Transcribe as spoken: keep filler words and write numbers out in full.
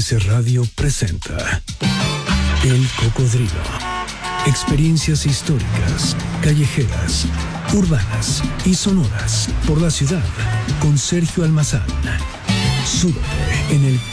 C Radio presenta El Cocodrilo. Experiencias históricas, callejeras, urbanas y sonoras por la ciudad con Sergio Almazán. Súbete en El